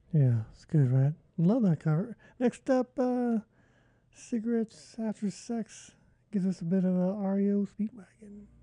Yeah, it's good, right? Love that cover. Next up, Cigarettes After Sex gives us a bit of a REO Speedwagon.